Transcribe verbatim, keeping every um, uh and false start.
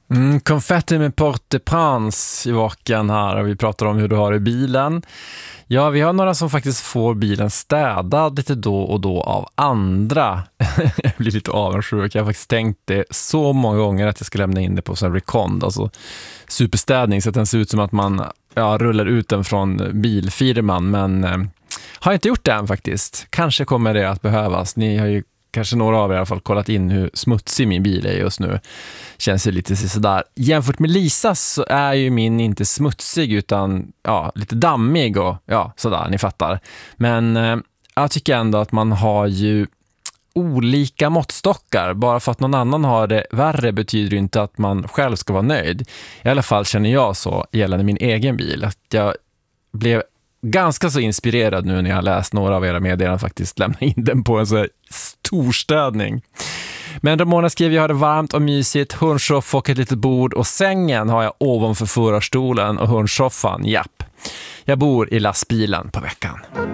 Mm, konfetti med Port-de-Prince i vaken här och vi pratar om hur du har i bilen. Ja, vi har några som faktiskt får bilen städad lite då och då av andra. Jag blir lite avundsjuk. Jag har faktiskt tänkt det så många gånger att jag ska lämna in det på sån recond, alltså superstädning, så att den ser ut som att man ja, rullar ut den från bilfirman, men eh, har inte gjort det än faktiskt. Kanske kommer det att behövas. Ni har ju kanske några av er i alla fall kollat in hur smutsig min bil är just nu. Känns ju lite sådär. Jämfört med Lisas så är ju min inte smutsig utan ja, lite dammig och ja, sådär, ni fattar. Men eh, jag tycker ändå att man har ju olika måttstockar. Bara för att någon annan har det värre betyder ju inte att man själv ska vara nöjd. I alla fall känner jag så gällande min egen bil. Att jag blev ganska så inspirerad nu när jag har läst några av era meddelanden faktiskt lämna in den på en så här storstädning. Men Ramona skriver, jag har det varmt och mysigt, hörnsoff och ett litet bord och sängen har jag ovanför förarstolen och hörnsoffan, japp. Jag bor i lastbilen på veckan.